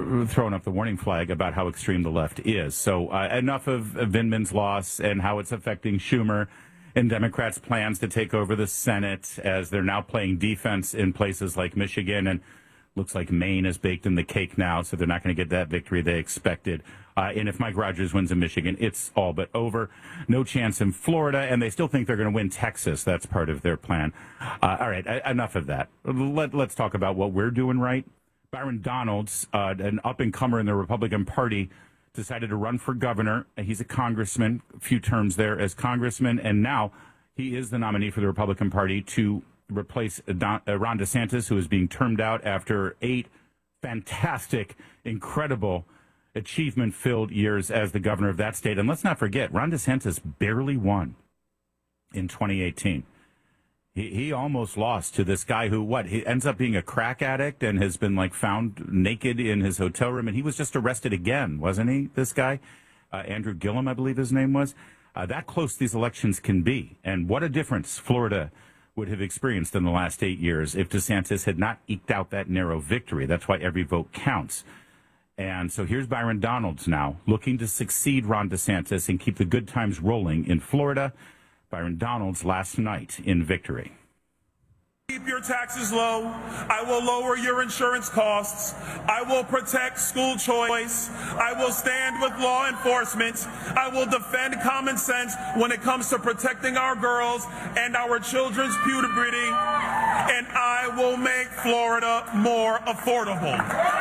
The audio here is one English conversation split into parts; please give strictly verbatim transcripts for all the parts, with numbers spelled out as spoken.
uh, throwing up the warning flag about how extreme the left is. So uh, enough of Vindman's loss and how it's affecting Schumer and Democrats' plans to take over the Senate, as they're now playing defense in places like Michigan, and looks like Maine is baked in the cake now, so they're not going to get that victory they expected. Uh, and if Mike Rogers wins in Michigan, it's all but over. No chance in Florida, and they still think they're going to win Texas. That's part of their plan. Uh, all right, enough of that. Let, let's talk about what we're doing right. Byron Donalds, uh, an up-and-comer in the Republican Party, decided to run for governor. He's a congressman, a few terms there as congressman, and now he is the nominee for the Republican Party to replace Don, uh, Ron DeSantis, who is being termed out after eight fantastic, incredible, achievement-filled years as the governor of that state. And let's not forget, Ron DeSantis barely won in twenty eighteen. He, he almost lost to this guy who, what, he ends up being a crack addict and has been, like, found naked in his hotel room. And he was just arrested again, wasn't he, this guy? Uh, Andrew Gillum, I believe his name was. Uh, that close these elections can be. And what a difference Florida would have experienced in the last eight years if DeSantis had not eked out that narrow victory. That's why every vote counts. And so here's Byron Donalds now, looking to succeed Ron DeSantis and keep the good times rolling in Florida. Byron Donalds last night in victory. Keep your taxes low. I will lower your insurance costs. I will protect school choice. I will stand with law enforcement. I will defend common sense when it comes to protecting our girls and our children's puberty. And I will make Florida more affordable.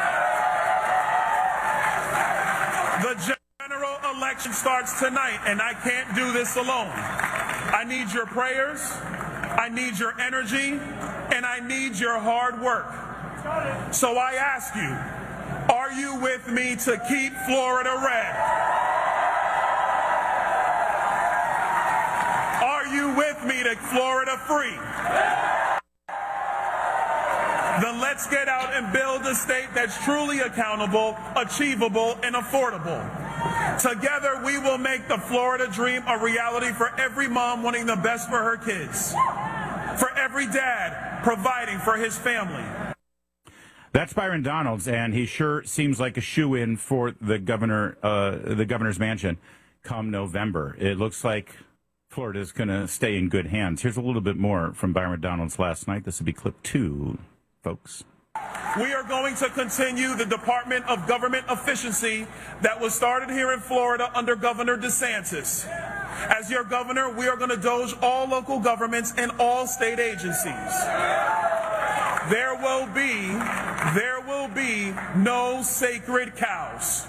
The general election starts tonight, and I can't do this alone. I need your prayers, I need your energy, and I need your hard work. So I ask you, are you with me to keep Florida red? Are you with me to Florida free? Then let's get out and build a state that's truly accountable, achievable, and affordable. Together, we will make the Florida dream a reality for every mom wanting the best for her kids, for every dad providing for his family. That's Byron Donalds, and he sure seems like a shoe-in for the governor, uh, the governor's mansion come November. It looks like Florida is going to stay in good hands. Here's a little bit more from Byron Donalds last night. This will be clip two, folks. We are going to continue the Department of Government Efficiency that was started here in Florida under Governor DeSantis. As your governor, we are going to doge all local governments and all state agencies. There will be, there will be no sacred cows.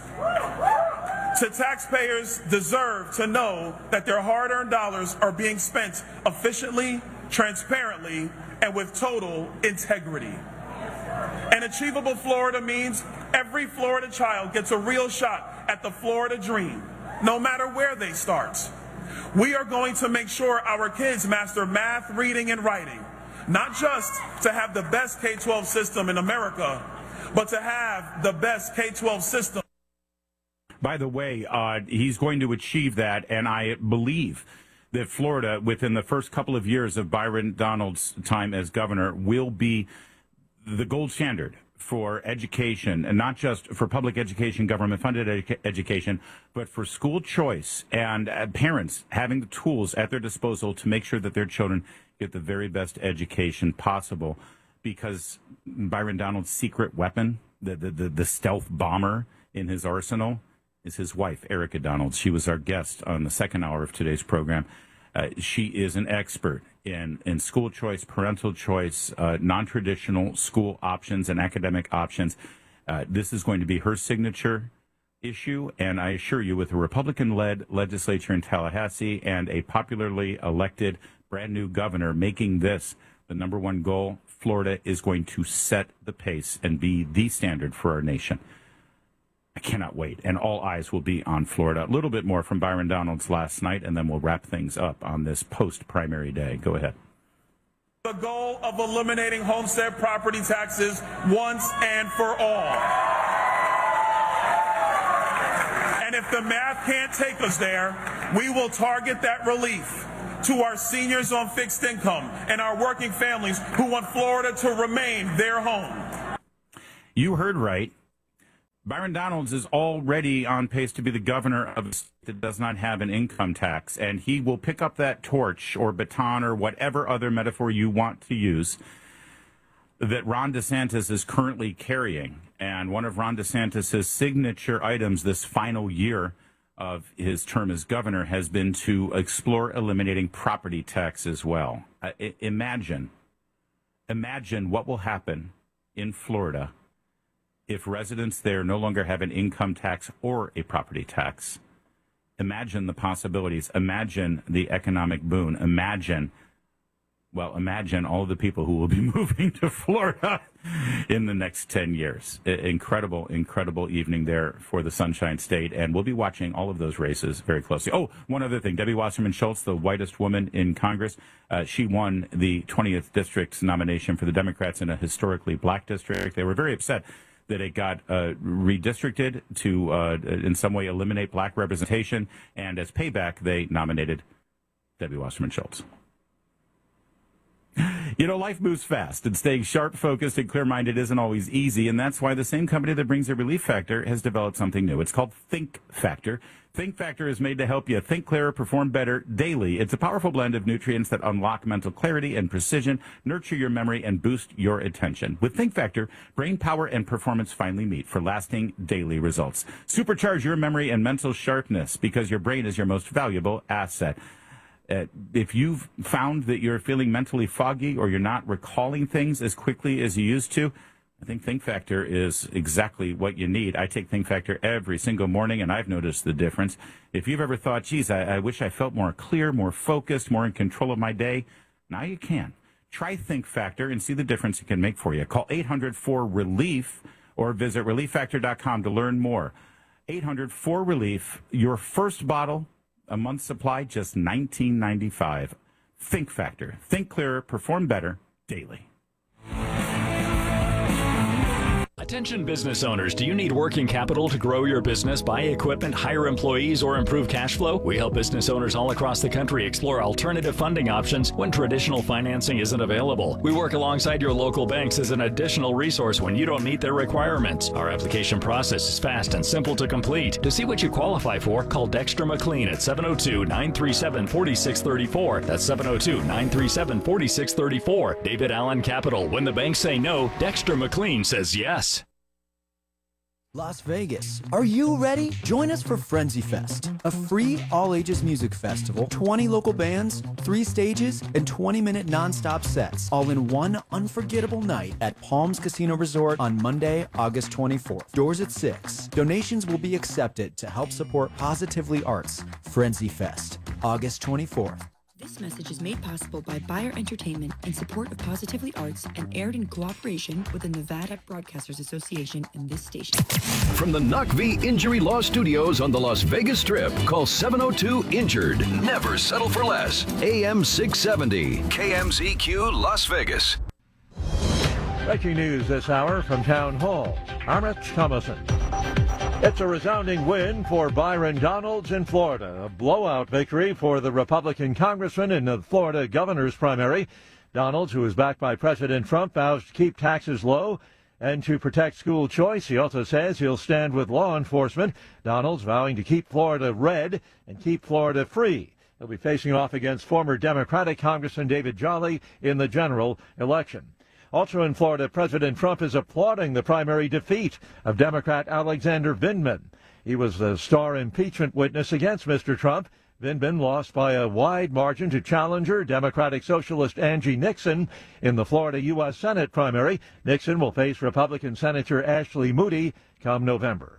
So taxpayers deserve to know that their hard-earned dollars are being spent efficiently, transparently, and with total integrity. And achievable Florida means every Florida child gets a real shot at the Florida dream, no matter where they start. We are going to make sure our kids master math, reading, and writing, not just to have the best K twelve system in America, but to have the best K twelve system. By the way, uh, he's going to achieve that, and I believe that Florida, within the first couple of years of Byron Donalds' time as governor, will be the gold standard for education, and not just for public education, government-funded edu- education, but for school choice and uh, parents having the tools at their disposal to make sure that their children get the very best education possible. Because Byron Donalds' secret weapon, the, the, the, the stealth bomber in his arsenal, is his wife, Erica Donalds. She was our guest on the second hour of today's program. Uh, she is an expert in, in school choice, parental choice, uh, non-traditional school options and academic options. Uh, this is going to be her signature issue, and I assure you, with a Republican-led legislature in Tallahassee and a popularly elected brand-new governor making this the number one goal, Florida is going to set the pace and be the standard for our nation. I cannot wait, and all eyes will be on Florida. A little bit more from Byron Donalds last night, and then we'll wrap things up on this post-primary day. Go ahead. The goal of eliminating homestead property taxes once and for all. And if the math can't take us there, we will target that relief to our seniors on fixed income and our working families who want Florida to remain their home. You heard right. Byron Donalds is already on pace to be the governor of a state that does not have an income tax, and he will pick up that torch or baton or whatever other metaphor you want to use that Ron DeSantis is currently carrying. And one of Ron DeSantis' signature items this final year of his term as governor has been to explore eliminating property tax as well. Uh, I- imagine, imagine what will happen in Florida if residents there no longer have an income tax or a property tax. Imagine the possibilities. Imagine the economic boon. Imagine, well, imagine all the people who will be moving to Florida in the next ten years. I- incredible, incredible evening there for the Sunshine State, and we'll be watching all of those races very closely. Oh, one other thing. Debbie Wasserman Schultz, the whitest woman in Congress, uh, she won the twentieth District's nomination for the Democrats in a historically black district. They were very upset that it got uh, redistricted to uh, in some way eliminate black representation, and as payback, they nominated Debbie Wasserman Schultz. You know, life moves fast, and staying sharp, focused, and clear-minded isn't always easy, and that's why the same company that brings a Relief Factor has developed something new. It's called Think Factor. Think Factor is made to help you think clearer, perform better daily. It's a powerful blend of nutrients that unlock mental clarity and precision, nurture your memory, and boost your attention. With Think Factor, brain power and performance finally meet for lasting daily results. Supercharge your memory and mental sharpness because your brain is your most valuable asset. Uh, if you've found that you're feeling mentally foggy or you're not recalling things as quickly as you used to, I think Think Factor is exactly what you need. I take Think Factor every single morning, and I've noticed the difference. If you've ever thought, geez, I, I wish I felt more clear, more focused, more in control of my day, now you can. Try Think Factor and see the difference it can make for you. Call eight hundred four relief or visit relief factor dot com to learn more. eight hundred four relief, your first bottle, a month's supply, just nineteen ninety-five. Think Factor. Think clearer, perform better daily. Attention business owners, do you need working capital to grow your business, buy equipment, hire employees, or improve cash flow? We help business owners all across the country explore alternative funding options when traditional financing isn't available. We work alongside your local banks as an additional resource when you don't meet their requirements. Our application process is fast and simple to complete. To see what you qualify for, call Dexter McLean at seven oh two, nine three seven, four six three four. That's seven oh two, nine three seven, four six three four. David Allen Capital. When the banks say no, Dexter McLean says yes. Las Vegas. Are you ready? Join us for Frenzy Fest, a free all-ages music festival, twenty local bands, three stages, and twenty-minute non-stop sets, all in one unforgettable night at Palms Casino Resort on Monday, August twenty-fourth. Doors at six. Donations will be accepted to help support Positively Arts. Frenzy Fest, August twenty-fourth. This message is made possible by Bayer Entertainment in support of Positively Arts and aired in cooperation with the Nevada Broadcasters Association and this station. From the N U C V Injury Law Studios on the Las Vegas Strip, call seven oh two injured. Never settle for less. A M six seventy, K M Z Q Las Vegas. Breaking news this hour from Town Hall. Amit Thomason. It's a resounding win for Byron Donalds in Florida. A blowout victory for the Republican congressman in the Florida governor's primary. Donalds, who is backed by President Trump, vows to keep taxes low and to protect school choice. He also says he'll stand with law enforcement. Donalds vowing to keep Florida red and keep Florida free. He'll be facing off against former Democratic Congressman David Jolly in the general election. Also in Florida, President Trump is applauding the primary defeat of Democrat Alexander Vindman. He was the star impeachment witness against Mister Trump. Vindman lost by a wide margin to challenger Democratic Socialist Angie Nixon in the Florida U S Senate primary. Nixon will face Republican Senator Ashley Moody come November.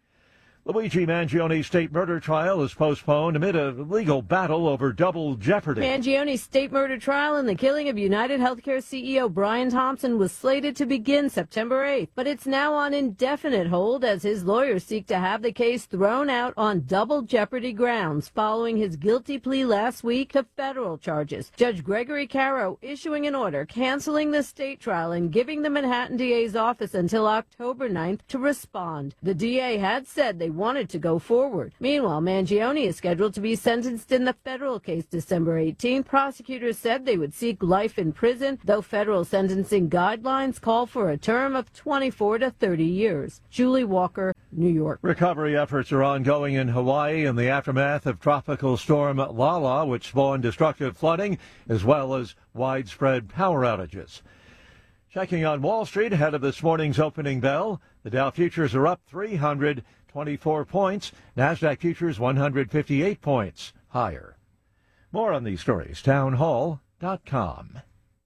Luigi Mangioni's state murder trial is postponed amid a legal battle over double jeopardy. Mangioni's state murder trial and the killing of United Healthcare C E O Brian Thompson was slated to begin September eighth, but it's now on indefinite hold as his lawyers seek to have the case thrown out on double jeopardy grounds following his guilty plea last week to federal charges. Judge Gregory Caro issuing an order canceling the state trial and giving the Manhattan D A's office until October ninth to respond. The D A had said they wanted to go forward. Meanwhile, Mangioni is scheduled to be sentenced in the federal case December eighteenth. Prosecutors said they would seek life in prison, though federal sentencing guidelines call for a term of twenty-four to thirty years. Julie Walker, New York. Recovery efforts are ongoing in Hawaii in the aftermath of Tropical Storm Lala, which spawned destructive flooding as well as widespread power outages. Checking on Wall Street ahead of this morning's opening bell, the Dow futures are up three hundred twenty-four points. NASDAQ futures one hundred fifty-eight points higher. More on these stories, town hall dot com.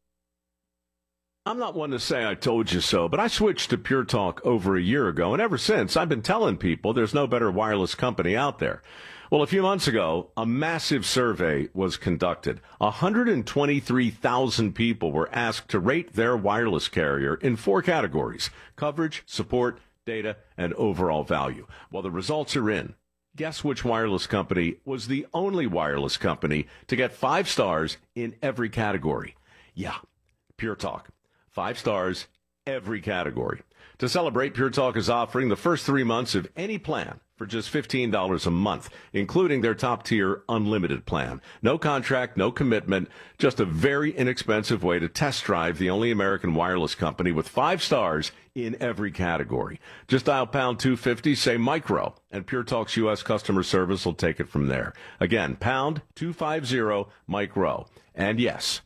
I'm not one to say I told you so, but I switched to Pure Talk over a year ago, and ever since I've been telling people there's no better wireless company out there. Well, a few months ago, a massive survey was conducted. one hundred twenty-three thousand people were asked to rate their wireless carrier in four categories: coverage, support, data, and overall value. Well, the results are in. Guess which wireless company was the only wireless company to get five stars in every category? Yeah, Pure Talk. Five stars, every category. To celebrate, Pure Talk is offering the first three months of any plan for just fifteen dollars a month, including their top-tier unlimited plan. No contract, no commitment, just a very inexpensive way to test drive the only American wireless company with five stars in every category. Just dial pound two fifty, say micro, and Pure Talk's U S customer service will take it from there. Again, pound two fifty, micro. And yes,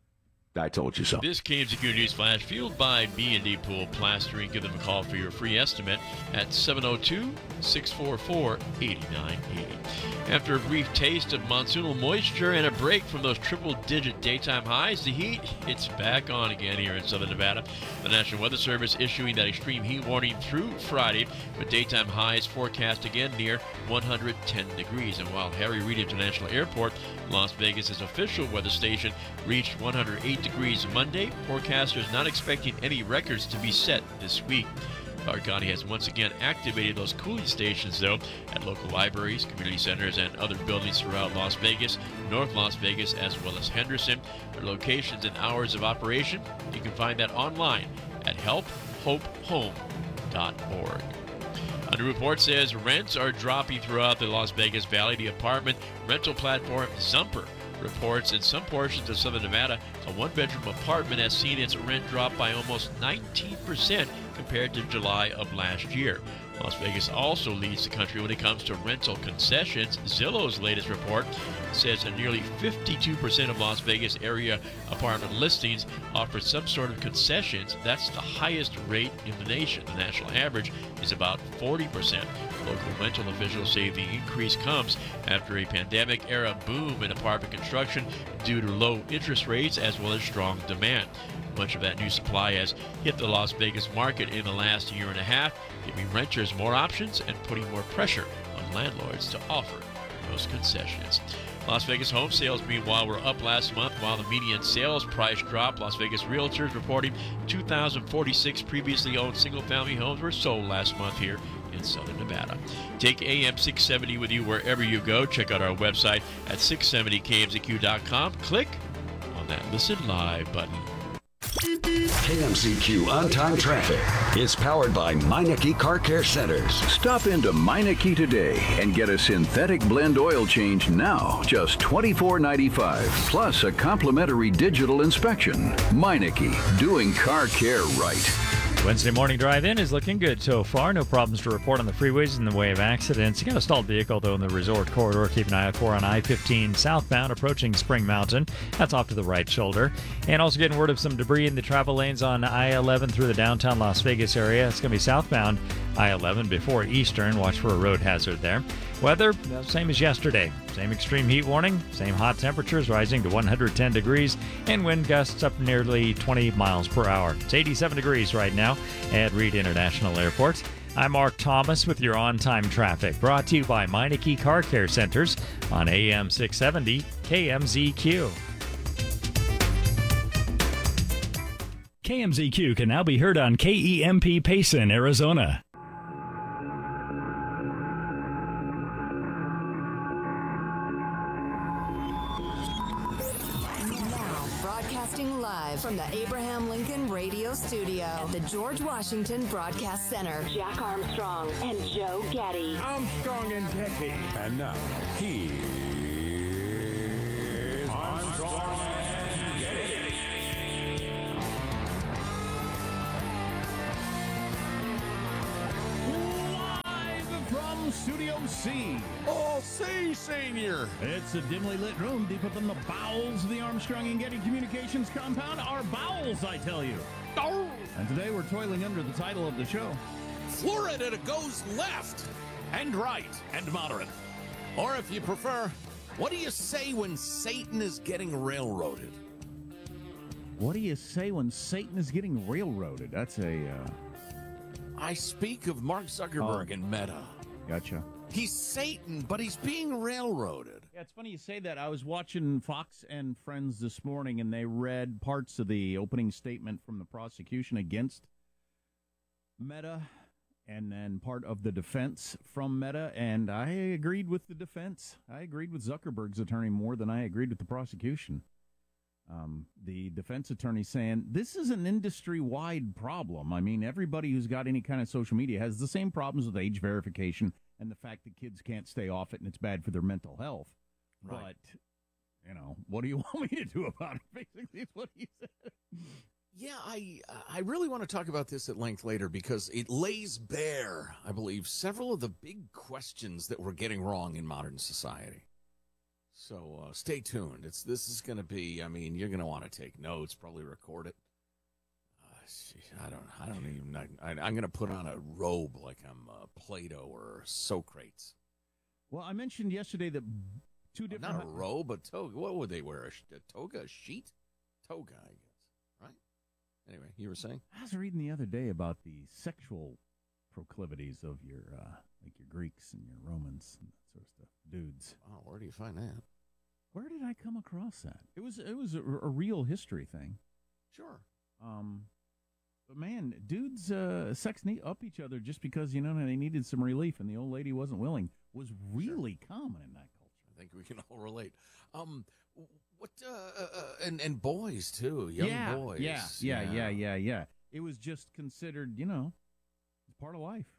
I told you so. This K M Z Q News Flash, fueled by B and D Pool Plastering. Give them a call for your free estimate at seven oh two, six four four, eight nine eight zero. After a brief taste of monsoonal moisture and a break from those triple-digit daytime highs, the heat, it's back on again here in southern Nevada. The National Weather Service issuing that extreme heat warning through Friday, with daytime highs forecast again near one hundred ten degrees. And while Harry Reid International Airport, Las Vegas' official weather station, reached one hundred eight degrees Monday, forecasters not expecting any records to be set this week. Clark County has once again activated those cooling stations, though, at local libraries, community centers, and other buildings throughout Las Vegas, North Las Vegas, as well as Henderson. Their locations and hours of operation, you can find that online at help hope home dot org. A new report says rents are dropping throughout the Las Vegas Valley. The apartment rental platform Zumper reports in some portions of southern Nevada, a one-bedroom apartment has seen its rent drop by almost nineteen percent compared to July of last year. Las Vegas also leads the country when it comes to rental concessions. Zillow's latest report says that nearly fifty-two percent of Las Vegas area apartment listings offer some sort of concessions. That's the highest rate in the nation. The national average is about forty percent. Local rental officials say the increase comes after a pandemic-era boom in apartment construction due to low interest rates as well as strong demand. Much of that new supply has hit the Las Vegas market in the last year and a half, giving renters more options and putting more pressure on landlords to offer those concessions. Las Vegas home sales, meanwhile, were up last month while the median sales price dropped. Las Vegas realtors reporting two thousand forty-six previously owned single-family homes were sold last month here in southern Nevada. Take A M six seventy with you wherever you go. Check out our website at six seventy K M Z Q dot com. Click on that Listen Live button. K M Z Q On Time Traffic is powered by Meineke Car Care Centers. Stop into Meineke today and get a synthetic blend oil change now, just twenty-four ninety-five, plus a complimentary digital inspection. Meineke, doing car care right. Wednesday morning drive-in is looking good so far. No problems to report on the freeways in the way of accidents. You got a stalled vehicle, though, in the resort corridor. Keep an eye out for on I fifteen southbound approaching Spring Mountain. That's off to the right shoulder. And also getting word of some debris in the travel lanes on I eleven through the downtown Las Vegas area. It's going to be southbound I eleven before Eastern. Watch for a road hazard there. Weather, same as yesterday. Same extreme heat warning, same hot temperatures rising to one hundred ten degrees, and wind gusts up nearly twenty miles per hour. It's eighty-seven degrees right now at Reed International Airport. I'm Mark Thomas with your on-time traffic, brought to you by Meineke Car Care Centers on A M six seventy K M Z Q. K M Z Q can now be heard on K E M P Payson, Arizona. Live from the Abraham Lincoln Radio Studio at the George Washington Broadcast Center. Jack Armstrong and Joe Getty. Armstrong and Getty. And now, here's Armstrong and Getty. Studio C. Oh, C, Senior. It's a dimly lit room deep within the bowels of the Armstrong and Getty Communications compound. Our bowels, I tell you. Oh. And today we're toiling under the title of the show. Florida goes left and right and moderate. Or if you prefer, what do you say when Satan is getting railroaded? What do you say when Satan is getting railroaded? That's a... Uh... I speak of Mark Zuckerberg oh. and Meta. Gotcha. He's Satan, but he's being railroaded. Yeah, it's funny you say that. I was watching Fox and Friends this morning, and they read parts of the opening statement from the prosecution against Meta, and then part of the defense from Meta, and I agreed with the defense. I agreed with Zuckerberg's attorney more than I agreed with the prosecution. Um, the defense attorney saying, this is an industry-wide problem. I mean, everybody who's got any kind of social media has the same problems with age verification and the fact that kids can't stay off it and it's bad for their mental health. Right. But, you know, what do you want me to do about it? Basically, is what he said. Yeah, I I really want to talk about this at length later because it lays bare, I believe, several of the big questions that we're getting wrong in modern society. So uh, stay tuned. It's this is going to be. I mean, you're going to want to take notes, probably record it. Uh, I don't. I don't even. I, I, I'm going to put on a robe like I'm uh, Plato or Socrates. Well, I mentioned yesterday that two different. Not a robe, a toga. What would they wear? A, a toga, a sheet, toga, I guess. Right. Anyway, you were saying? I was reading the other day about the sexual proclivities of your, uh, like your Greeks and your Romans and that sort of stuff, dudes. Wow, where do you find that? Where did I come across that? It was it was a, a real history thing. Sure. Um, but man, dudes uh, sex ne- up each other just because, you know, they needed some relief and the old lady wasn't willing was really sure. common in that culture. I think we can all relate. Um, what uh, uh, and and boys too, young yeah, boys. Yeah, yeah, yeah, yeah, yeah, yeah. It was just considered, you know, part of life.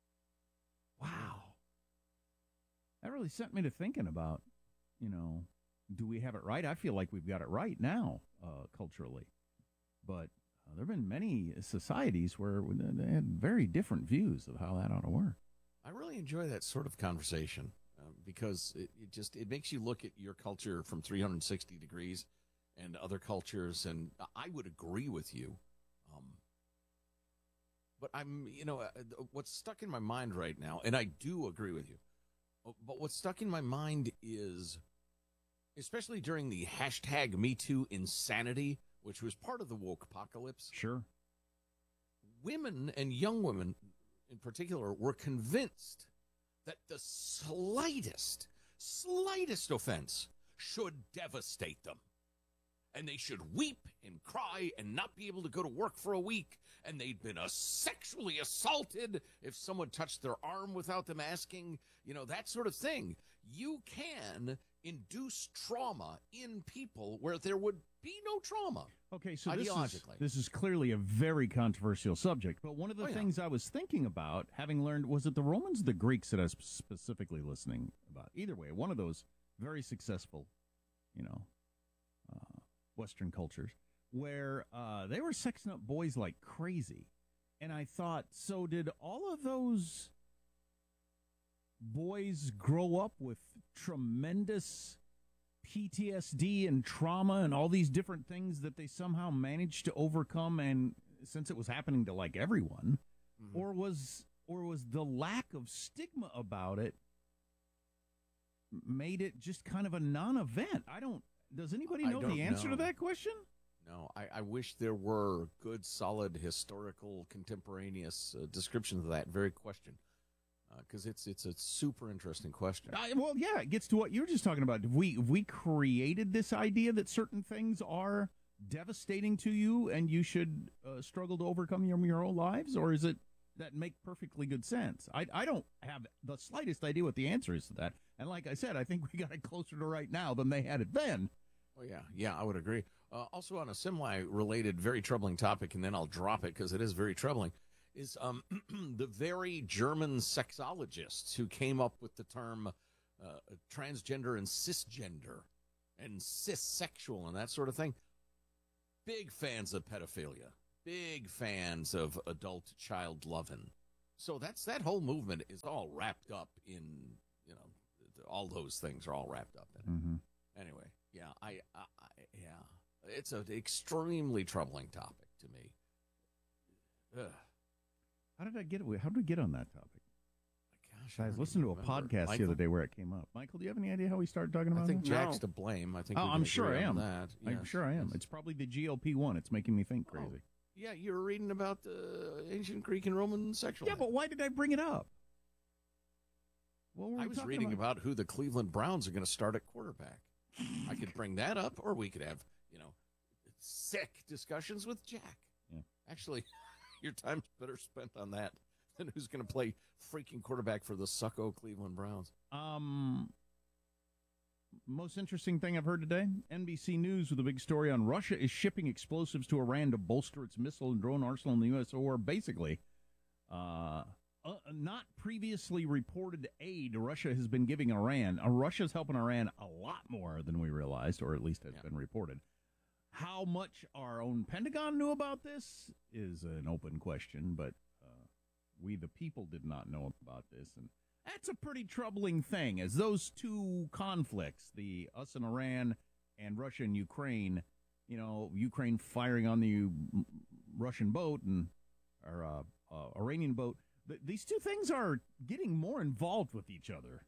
Wow. That really sent me to thinking about, you know, do we have it right? I feel like we've got it right now, uh, culturally. But uh, there have been many societies where they had very different views of how that ought to work. I really enjoy that sort of conversation uh, because it, it just it makes you look at your culture from three hundred sixty degrees and other cultures, and I would agree with you. Um, but I'm, you know, uh, what's stuck in my mind right now, and I do agree with you, but what's stuck in my mind is, especially during the hashtag Me Too insanity, which was part of the woke apocalypse. Sure. Women and young women in particular were convinced that the slightest, slightest offense should devastate them. And they should weep and cry and not be able to go to work for a week. And they'd been uh, sexually assaulted if someone touched their arm without them asking, you know, that sort of thing. You can induce trauma in people where there would be no trauma. Okay, so this is, this is clearly a very controversial subject. But one of the oh, things yeah. I was thinking about, having learned, was it the Romans or the Greeks that I was specifically listening about? Either way, one of those very successful, you know, uh, Western cultures, where uh, they were sexing up boys like crazy. And I thought, so did all of those boys grow up with tremendous P T S D and trauma and all these different things that they somehow managed to overcome, and since it was happening to like everyone, mm-hmm. or was or was the lack of stigma about it made it just kind of a non-event? I don't Does anybody know the answer know. to that question? No, I, I wish there were good, solid, historical, contemporaneous uh, descriptions of that very question, because uh, it's it's a super interesting question. Uh, well, yeah, it gets to what you were just talking about. Have we, have we created this idea that certain things are devastating to you and you should uh, struggle to overcome your, your whole lives, or is it that make perfectly good sense? I, I don't have the slightest idea what the answer is to that. And like I said, I think we got it closer to right now than they had it then. Oh, yeah. Yeah, I would agree. Uh, also on a semi-related, very troubling topic, and then I'll drop it because it is very troubling, is um, the very German sexologists who came up with the term uh, transgender and cisgender and cissexual and that sort of thing. Big fans of pedophilia. Big fans of adult child loving. So that's that whole movement is all wrapped up in, you know, all those things are all wrapped up in it. Mm-hmm. Anyway, yeah, I, I, I yeah, it's an extremely troubling topic to me. Ugh. How did I get How did we get on that topic? Gosh, I was listening to a remember. podcast Michael? the other day where it came up. Michael, do you have any idea how we started talking about I think it? Jack's to blame. I think Oh, we I'm can sure I agree on am. that. I'm Yes, sure I am. yes. It's probably the G O P one. It's making me think crazy. Yeah, you were reading about the ancient Greek and Roman sexual. Yeah, but why did I bring it up? What were we I was talking reading about? about who the Cleveland Browns are going to start at quarterback. I could bring that up, or we could have, you know, sick discussions with Jack. Yeah. Actually, your time's better spent on that than who's going to play freaking quarterback for the sucko Cleveland Browns. Um, most interesting thing I've heard today, N B C News with a big story on Russia is shipping explosives to Iran to bolster its missile and drone arsenal in the U S, or basically, uh, uh, not previously reported aid Russia has been giving Iran. Uh, Russia's helping Iran a lot more than we realized, or at least has Yeah. been reported. How much our own Pentagon knew about this is an open question, but uh, we, the people, did not know about this, and that's a pretty troubling thing, as those two conflicts, the us and Iran and Russia and Ukraine, you know, Ukraine firing on the Russian boat and or uh, uh, Iranian boat, th- these two things are getting more involved with each other.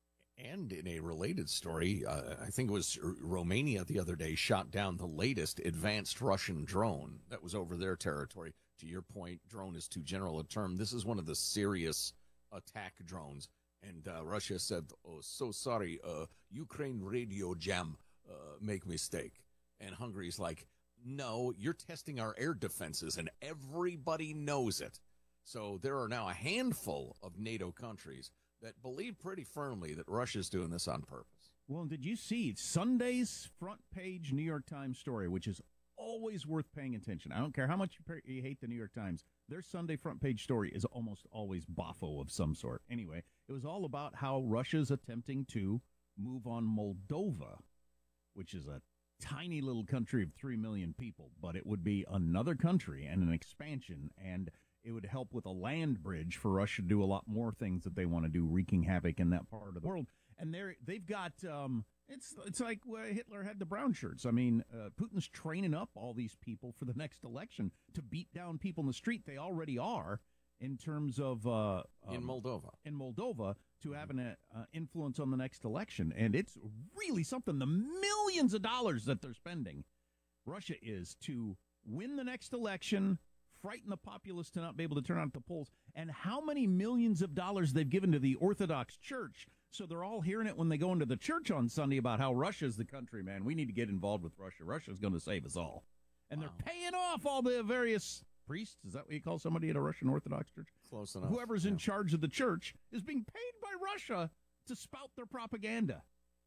And in a related story, uh, I think it was R- Romania the other day shot down the latest advanced Russian drone that was over their territory. To your point, drone is too general a term. This is one of the serious attack drones. And uh, Russia said, oh, so sorry, uh, Ukraine radio jam, uh, make mistake. And Hungary's like, no, you're testing our air defenses, and everybody knows it. So there are now a handful of NATO countries that believe pretty firmly that Russia's doing this on purpose. Well, did you see Sunday's front page New York Times story, which is always worth paying attention? I don't care how much you, pay, you hate the New York Times. Their Sunday front page story is almost always boffo of some sort. Anyway, it was all about how Russia's attempting to move on Moldova, which is a tiny little country of three million people, but it would be another country and an expansion, and it would help with a land bridge for Russia to do a lot more things that they want to do, wreaking havoc in that part of the world. And they're, they've got, um, it's it's like uh, Hitler had the brown shirts. I mean, uh, Putin's training up all these people for the next election to beat down people in the street. They already are in terms of... Uh, um, in Moldova. In Moldova, to have an uh, influence on the next election. And it's really something, the millions of dollars that they're spending, Russia is, to win the next election, frighten the populace to not be able to turn out at the polls, and how many millions of dollars they've given to the Orthodox Church. So they're all hearing it when they go into the church on Sunday about how Russia's the country, man. We need to get involved with Russia. Russia's going to save us all. And wow. They're paying off all the various priests. Is that what you call somebody at a Russian Orthodox church? Close enough. Whoever's yeah. in charge of the church is being paid by Russia to spout their propaganda.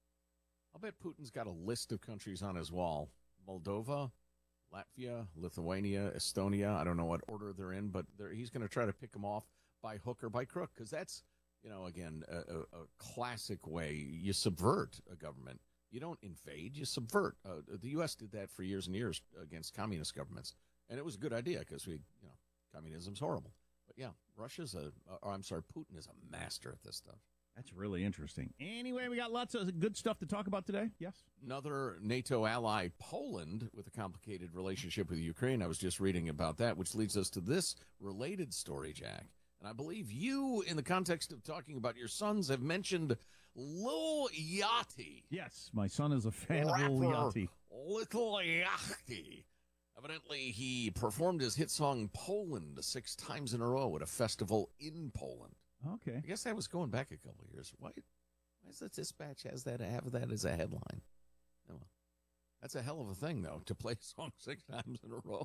I'll bet Putin's got a list of countries on his wall. Moldova, Latvia, Lithuania, Estonia. I don't know what order they're in, but they're, he's going to try to pick them off by hook or by crook, because that's, you know, again, a, a, a classic way you subvert a government. You don't invade, you subvert. Uh, the U S did that for years and years against communist governments, and it was a good idea because we, you know, communism's horrible. But yeah, Russia's a, or I'm sorry, Putin is a master at this stuff. That's really interesting. Anyway, we got lots of good stuff to talk about today. Yes? Another NATO ally, Poland, with a complicated relationship with Ukraine. I was just reading about that, which leads us to this related story, Jack. And I believe you, in the context of talking about your sons, have mentioned Lil Yachty. Yes, my son is a fan Rapper of Lil Yachty. Little Yachty. Evidently, he performed his hit song Poland six times in a row at a festival in Poland. Okay. I guess that was going back a couple of years. Why, why does the Dispatch has that, have that as a headline? Oh, well, that's a hell of a thing, though, to play a song six times in a row.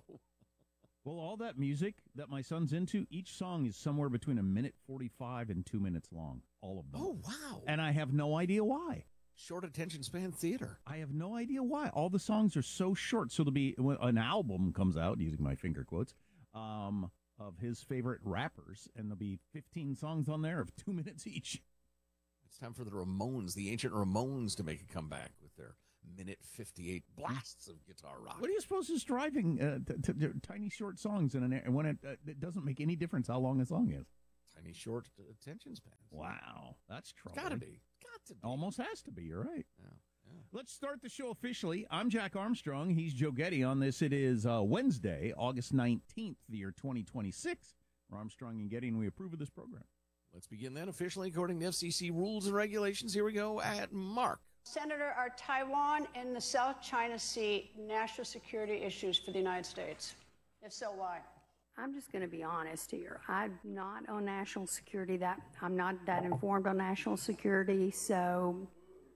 Well, all that music that my son's into, each song is somewhere between a minute forty-five and two minutes long. All of them. Oh, wow. And I have no idea why. Short attention span theater. I have no idea why. All the songs are so short. So there'll be, when an album comes out, using my finger quotes, um, of his favorite rappers, and there'll be fifteen songs on there of two minutes each. It's time for the Ramones, the ancient Ramones, to make a comeback with their minute fifty-eight blasts of guitar rock. What do you suppose is driving uh, t- t- t- tiny short songs in an air when it, uh, it doesn't make any difference how long a song is? tiny, short attention spans. Wow, that's trouble. Got to be. Got to be. Almost has to be. You're right. Yeah. Yeah. Let's start the show officially. I'm Jack Armstrong. He's Joe Getty on this. It is uh, Wednesday, August nineteenth, the year twenty twenty-six. We're Armstrong and Getty, and we approve of this program. Let's begin then officially according to F C C rules and regulations. Here we go at Mark. Senator, are Taiwan and the South China Sea national security issues for the United States? If so, why? I'm just going to be honest here. I'm not on national security. That I'm not that informed on national security, so.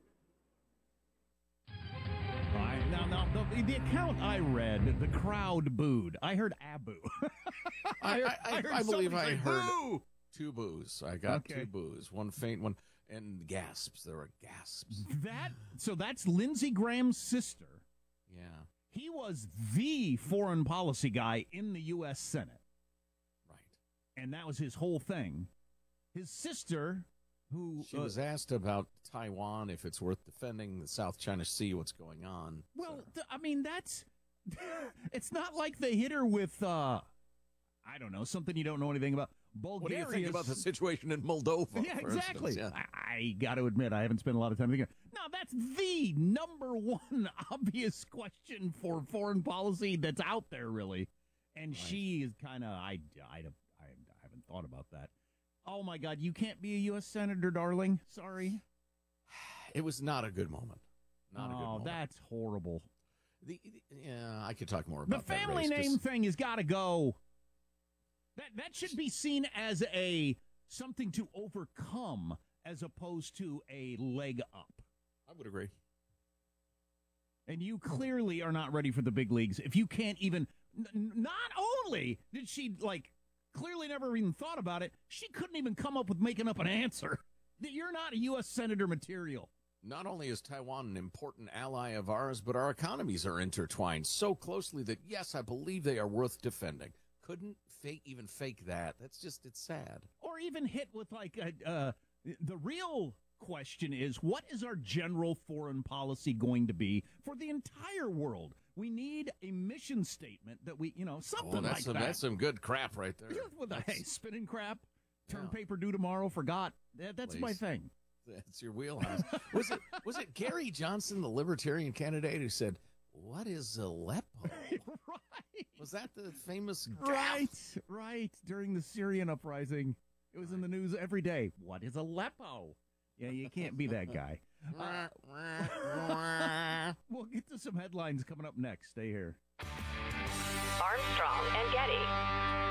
All right, now, now the, the account I read, the crowd booed. I heard Abu. I, I, I, heard I believe I say, heard boo! two boos. I got Okay. two boos. One faint one, and gasps. There were gasps. That so that's Lindsey Graham's sister. Yeah. He was the foreign policy guy in the U S Senate. Right. And that was his whole thing. His sister, who... She uh, was asked about Taiwan, if it's worth defending, the South China Sea, what's going on. Well, th- I mean, that's... It's not like they hit her with, uh, I don't know, something you don't know anything about. What do you think Bulgaria's- about the situation in Moldova? Yeah, for exactly. instance? Yeah. I, I got to admit, I haven't spent a lot of time thinking. No, that's the number one obvious question for foreign policy that's out there, really. And she is kind of, I, I, I, I haven't thought about that. Oh, my God, you can't be a U S Senator, darling. Sorry. It was not a good moment. Not oh, a good moment. that's horrible. The, the- yeah, I could talk more The about that family race, name 'cause- thing has got to go. That that should be seen as a something to overcome as opposed to a leg up. I would agree. And you clearly are not ready for the big leagues. If you can't even, n- not only did she like clearly never even thought about it, she couldn't even come up with making up an answer. That you're not a U S Senator material. Not only is Taiwan an important ally of ours, but our economies are intertwined so closely that, yes, I believe they are worth defending. Couldn't fake, even fake that. That's just, it's sad. Or even hit with like a, uh, the real question is, what is our general foreign policy going to be for the entire world? We need a mission statement that we, you know, something Oh, that's like some, that. That's some good crap right there. Yeah, with a, hey, spinning crap, term Yeah. paper due tomorrow, forgot. That, that's my Please. thing. That's your wheelhouse. was it was it Gary Johnson, the Libertarian candidate, who said, "What is Aleppo?" Right. Was that the famous gaffe? Right, right. During the Syrian uprising, it was in the news every day. What is Aleppo? Yeah, you can't be that guy. Uh, we'll get to some headlines coming up next. Stay here. Armstrong and Getty.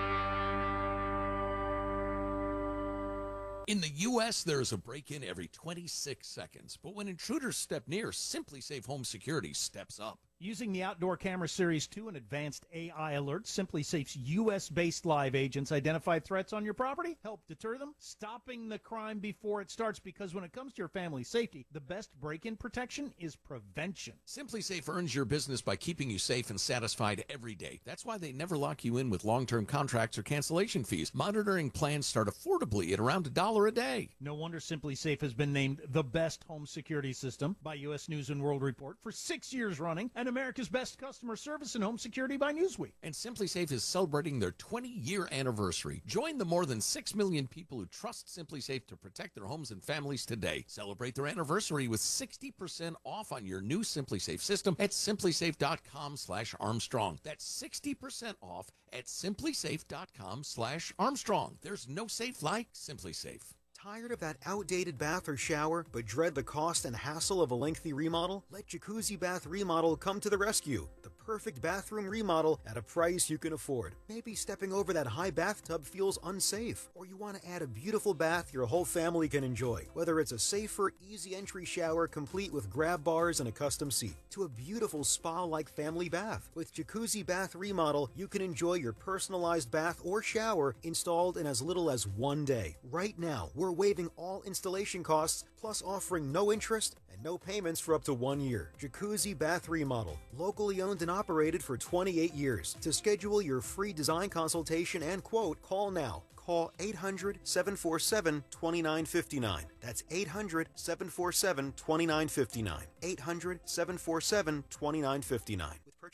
In the U S, there is a break-in every twenty-six seconds. But when intruders step near, SimpliSafe Home Security steps up. Using the Outdoor Camera Series two and advanced A I alerts, SimpliSafe's U S-based live agents identify threats on your property, help deter them, stopping the crime before it starts, because when it comes to your family's safety, the best break-in protection is prevention. SimpliSafe earns your business by keeping you safe and satisfied every day. That's why they never lock you in with long-term contracts or cancellation fees. Monitoring plans start affordably at around a dollar a day. No wonder SimpliSafe has been named the best home security system by U S News and World Report for six years running, and America's best customer service in home security by Newsweek. And SimpliSafe is celebrating their twenty-year anniversary. Join the more than six million people who trust SimpliSafe to protect their homes and families today. Celebrate their anniversary with sixty percent off on your new SimpliSafe system at SimpliSafe.com slash Armstrong. That's sixty percent off at SimpliSafe.com slash Armstrong. There's no safe like SimpliSafe. Tired of that outdated bath or shower, but dread the cost and hassle of a lengthy remodel? Let Jacuzzi Bath Remodel come to the rescue. The perfect bathroom remodel at a price you can afford. Maybe stepping over that high bathtub feels unsafe, or you want to add a beautiful bath your whole family can enjoy. Whether it's a safer, easy entry shower complete with grab bars and a custom seat, to a beautiful spa-like family bath. With Jacuzzi Bath Remodel, you can enjoy your personalized bath or shower installed in as little as one day. Right now, we're waiving all installation costs, plus offering no interest and no payments for up to one year. Jacuzzi Bath Remodel, locally owned and operated for twenty-eight years. To schedule your free design consultation and quote, call now. Call eight hundred, seven four seven, two nine five nine. That's eight hundred, seven four seven, two nine five nine. eight hundred, seven four seven, two nine five nine. With purchase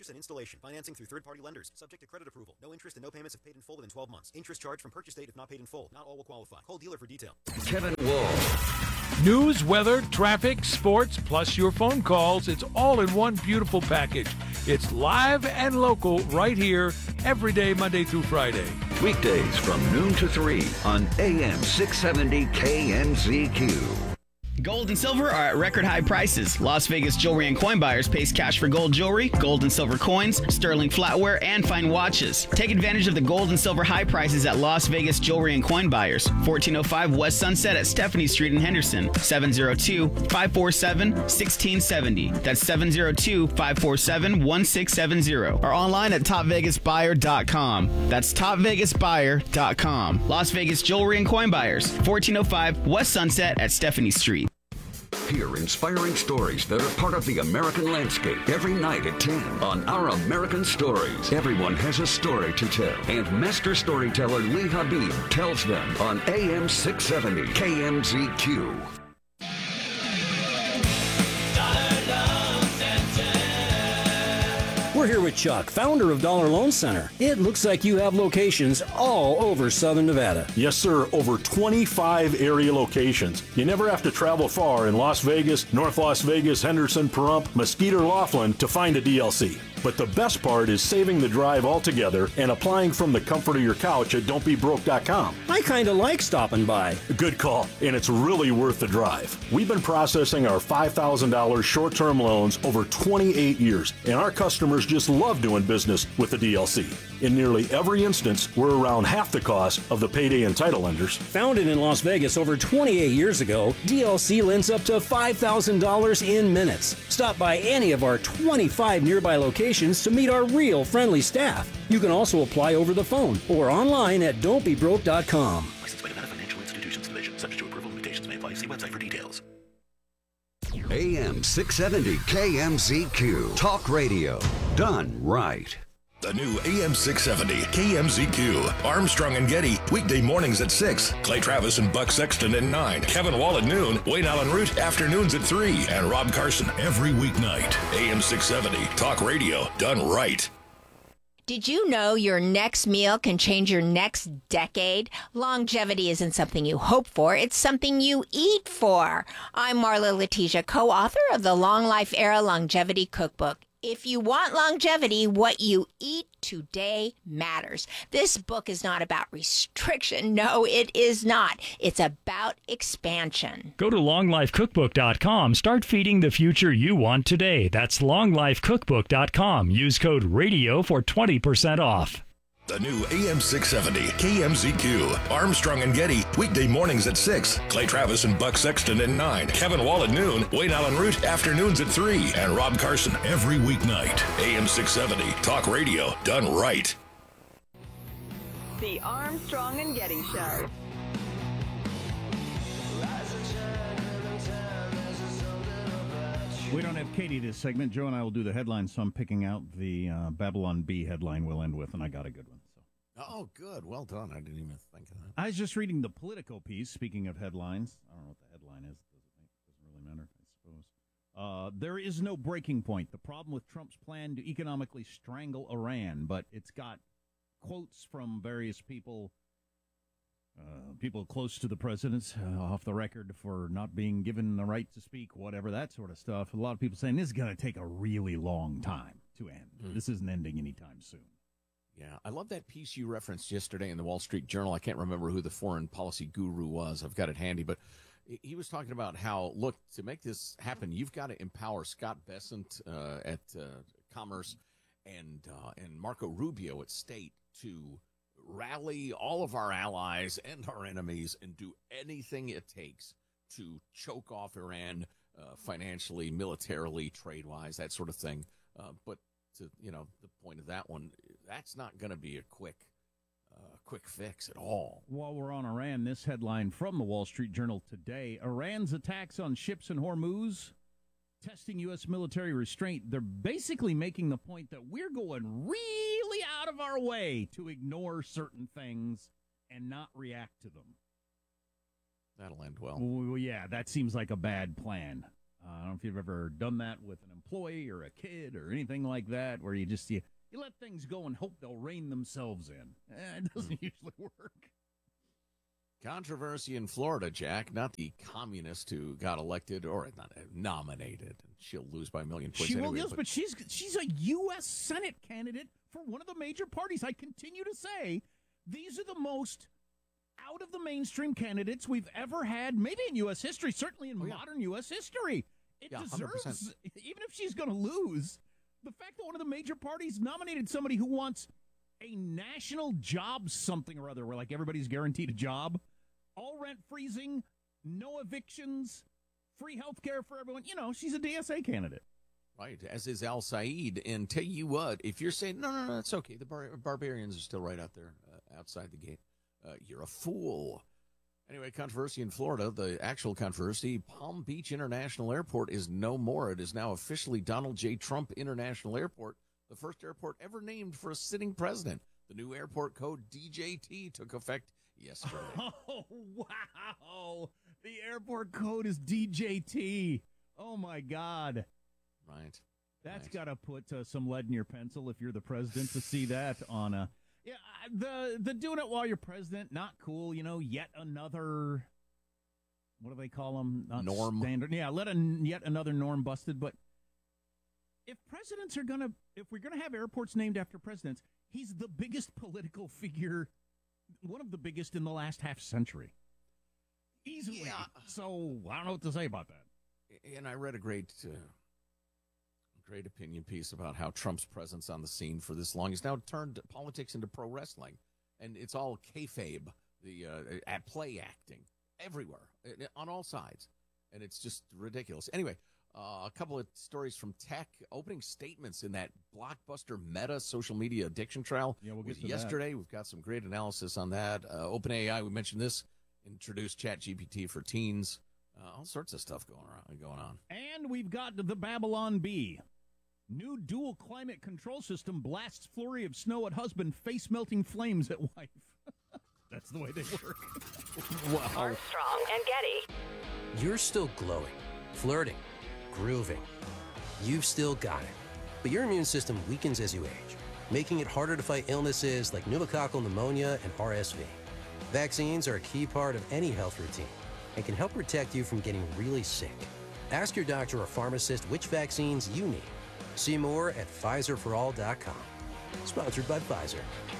purchase and installation. Financing through third-party lenders. Subject to credit approval. No interest and no payments if paid in full within twelve months. Interest charged from purchase date if not paid in full. Not all will qualify. Call dealer for detail. Kevin Wall. News, weather, traffic, sports, plus your phone calls. It's all in one beautiful package. It's live and local right here every day, Monday through Friday. Weekdays from noon to three on A M six seventy K M Z Q. Gold and silver are at record high prices. Las Vegas Jewelry and Coin Buyers pays cash for gold jewelry, gold and silver coins, sterling flatware, and fine watches. Take advantage of the gold and silver high prices at Las Vegas Jewelry and Coin Buyers. fourteen oh five West Sunset at Stephanie Street in Henderson. seven oh two, five four seven, one six seven oh. That's seven oh two, five four seven, one six seven oh. Or online at top vegas buyer dot com. That's top vegas buyer dot com. Las Vegas Jewelry and Coin Buyers. fourteen oh five West Sunset at Stephanie Street. Hear inspiring stories that are part of the American landscape every night at ten on Our American Stories. Everyone has a story to tell, and master storyteller Lee Habib tells them on A M six seventy K M Z Q. We're here with Chuck, founder of Dollar Loan Center. It looks like you have locations all over Southern Nevada. Yes, sir. Over twenty-five area locations. You never have to travel far in Las Vegas, North Las Vegas, Henderson, Pahrump, Mesquite, or Laughlin to find a D L C. But the best part is saving the drive altogether and applying from the comfort of your couch at don't be broke dot com. I kind of like stopping by. Good call, and it's really worth the drive. We've been processing our five thousand dollars short-term loans over twenty-eight years, and our customers just love doing business with the D L C. In nearly every instance, we're around half the cost of the payday and title lenders. Founded in Las Vegas over twenty-eight years ago, D L C lends up to five thousand dollars in minutes. Stop by any of our twenty-five nearby locations to meet our real friendly staff. You can also apply over the phone or online at don't be broke dot com. Licensed by Nevada Financial Institutions Division. Subject to approval. Limitations may apply. See website for details. A M six seventy K M Z Q. Talk radio. Done right. The new A M six seventy K M Z Q. Armstrong and Getty, weekday mornings at six. Clay Travis and Buck Sexton at nine. Kevin Wall at noon. Wayne Allen Root, afternoons at three. And Rob Carson every weeknight. A M six seventy, talk radio, done right. Did you know your next meal can change your next decade? Longevity isn't something you hope for, it's something you eat for. I'm Marla Letitia, co-author of the Long Life Era Longevity Cookbook. If you want longevity, what you eat today matters. This book is not about restriction. No, it is not. It's about expansion. Go to long life cookbook dot com. Start feeding the future you want today. That's long life cookbook dot com. Use code RADIO for twenty percent off. The new A M six seventy K M Z Q. Armstrong and Getty, weekday mornings at six. Clay Travis and Buck Sexton at nine. Kevin Wall at noon. Wayne Allen Root, afternoons at three. And Rob Carson every weeknight. A M six seventy, talk radio, done right. The Armstrong and Getty Show. We don't have Katie this segment. Joe and I will do the headlines, so I'm picking out the uh, Babylon Bee headline we'll end with, and I got a good one. So. Oh, good. Well done. I didn't even think of that. I was just reading the Politico piece, speaking of headlines. I don't know what the headline is. Does it, doesn't really matter, I suppose. Uh, there is no breaking point. The problem with Trump's plan to economically strangle Iran, but it's got quotes from various people, Uh, people close to the president, uh, off the record for not being given the right to speak, whatever, that sort of stuff. A lot of people saying this is going to take a really long time to end. Mm. This isn't ending anytime soon. Yeah, I love that piece you referenced yesterday in the Wall Street Journal. I can't remember who the foreign policy guru was. I've got it handy, but he was talking about how, look, to make this happen, you've got to empower Scott Bessent uh, at uh, Commerce and uh, and Marco Rubio at State to rally all of our allies and our enemies and do anything it takes to choke off Iran uh, financially, militarily, trade-wise, that sort of thing. Uh, but to, you know, the point of that one, that's not going to be a quick uh, quick fix at all. While we're on Iran, this headline from the Wall Street Journal today: Iran's attacks on ships in Hormuz, testing U S military restraint. They're basically making the point that we're going really out of our way to ignore certain things and not react to them. That'll end well. Well, yeah, that seems like a bad plan. Uh, don't know if you've ever done that with an employee or a kid or anything like that, where you just you, you let things go and hope they'll rein themselves in. Eh, it doesn't usually work. Controversy in Florida, Jack. Not the communist who got elected or not nominated. She'll lose by a million points. She will anyway, lose, but, but she's she's a U S Senate candidate for one of the major parties. I continue to say these are the most out of the mainstream candidates we've ever had, maybe in U S history, certainly in oh, yeah. modern U S history. It yeah, deserves, one hundred percent. Even if she's going to lose, the fact that one of the major parties nominated somebody who wants a national job something or other, where like everybody's guaranteed a job, all rent freezing, no evictions, free health care for everyone. You know, she's a D S A candidate. Right, as is Al Said. And tell you what, if you're saying, no, no, no, it's okay, the bar- barbarians are still right out there uh, outside the gate, uh, you're a fool. Anyway, controversy in Florida, the actual controversy, Palm Beach International Airport is no more. It is now officially Donald J. Trump International Airport, the first airport ever named for a sitting president. The new airport code D J T took effect yesterday. Oh, wow. The airport code is D J T. Oh, my God. Right. That's right. got to put uh, some lead in your pencil if you're the president to see that on a... Yeah, the the doing it while you're president, not cool. You know, yet another, what do they call them? Not norm. Standard. Yeah, let a, yet another norm busted. But if presidents are going to, if we're going to have airports named after presidents, he's the biggest political figure, one of the biggest in the last half century. Easily. Yeah. So I don't know what to say about that. And I read a great... Uh... Great opinion piece about how Trump's presence on the scene for this long has now turned politics into pro wrestling, and it's all kayfabe, the uh, at play acting everywhere on all sides, and it's just ridiculous. Anyway, uh, a couple of stories from tech, opening statements in that blockbuster Meta social media addiction trial. Yeah, we'll get to yesterday. that. We've got some great analysis on that. Uh, OpenAI, we mentioned this, introduced ChatGPT for teens. Uh, all sorts of stuff going around, going on. And we've got the Babylon Bee. New dual climate control system blasts flurry of snow at husband, face-melting flames at wife. That's the way they work. Wow. Armstrong and Getty. You're still glowing, flirting, grooving. You've still got it. But your immune system weakens as you age, making it harder to fight illnesses like pneumococcal pneumonia and R S V. Vaccines are a key part of any health routine and can help protect you from getting really sick. Ask your doctor or pharmacist which vaccines you need. See more at Pfizer for all dot com. Sponsored by Pfizer.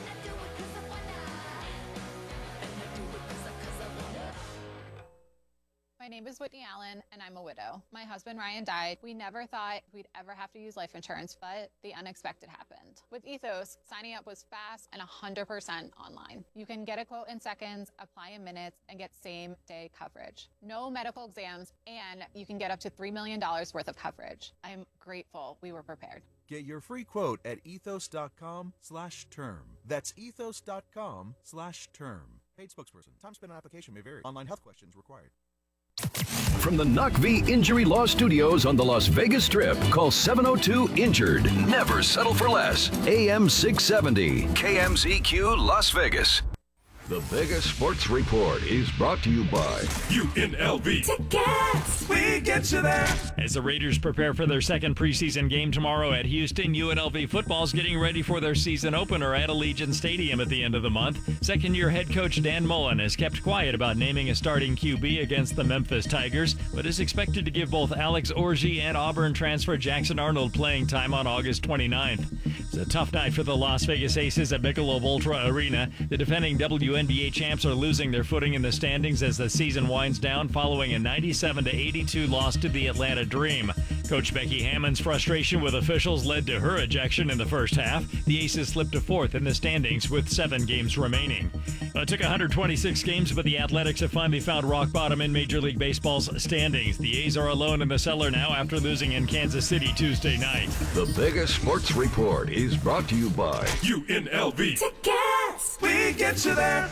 My name is Whitney Allen, and I'm a widow. My husband, Ryan, died. We never thought we'd ever have to use life insurance, but the unexpected happened. With Ethos, signing up was fast and one hundred percent online. You can get a quote in seconds, apply in minutes, and get same-day coverage. No medical exams, and you can get up to three million dollars worth of coverage. I'm grateful we were prepared. Get your free quote at ethos.com slash term. That's ethos.com slash term. Paid spokesperson. Time spent on application may vary. Online health questions required. From the N U C V Injury Law Studios on the Las Vegas Strip, call seven oh two injured. Never settle for less. A M six seventy, K M Z Q Las Vegas. The Vegas Sports Report is brought to you by U N L V. Tickets! We get you there. As the Raiders prepare for their second preseason game tomorrow at Houston, U N L V football's getting ready for their season opener at Allegiant Stadium at the end of the month. Second-year head coach Dan Mullen has kept quiet about naming a starting Q B against the Memphis Tigers, but is expected to give both Alex Orji and Auburn transfer Jackson Arnold playing time on August twenty-ninth. It's a tough night for the Las Vegas Aces at Michelob Ultra Arena. The defending W N B A champs are losing their footing in the standings as the season winds down following a ninety-seven to eighty-two loss to the Atlanta Dream. Coach Becky Hammond's frustration with officials led to her ejection in the first half. The Aces slipped to fourth in the standings with seven games remaining. Well, it took one hundred twenty-six games, but the Athletics have finally found rock bottom in Major League Baseball's standings. The A's are alone in the cellar now after losing in Kansas City Tuesday night. The Vegas Sports Report is brought to you by U N L V. Tickets! We get you there.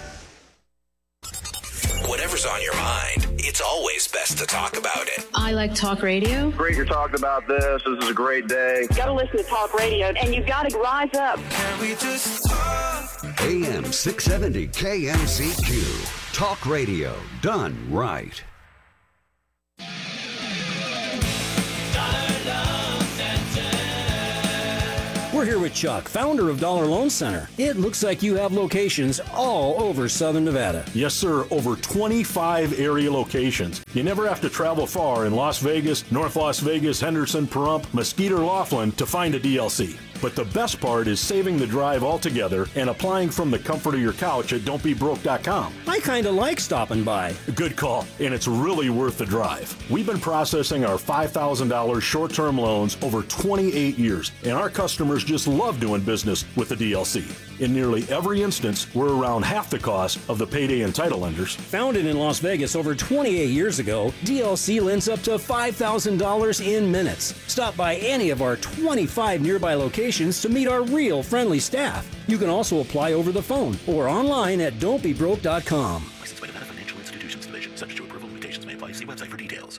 Whatever's on your mind, it's always best to talk about it. I like talk radio. Great you're talking about this. This is a great day. You gotta listen to talk radio, and you've got to rise up. Can we just talk? A M six seventy K M Z Q. Talk radio done right. here with Chuck, founder of Dollar Loan Center. It looks like you have locations all over Southern Nevada. Yes, sir. Over twenty-five area locations. You never have to travel far in Las Vegas, North Las Vegas, Henderson, Pahrump, Mesquite, or Laughlin to find a D L C. But the best part is saving the drive altogether and applying from the comfort of your couch at don't be broke dot com. I kind of like stopping by. Good call, and it's really worth the drive. We've been processing our five thousand dollars short-term loans over twenty-eight years, and our customers just love doing business with the D L C. In nearly every instance, we're around half the cost of the payday and title lenders. Founded in Las Vegas over twenty-eight years ago, D L C lends up to five thousand dollars in minutes. Stop by any of our twenty-five nearby locations to meet our real friendly staff. You can also apply over the phone or online at don't be broke dot com. Licensed by Nevada Financial Institutions Division. Subject to approval, limitations may apply. See website for details.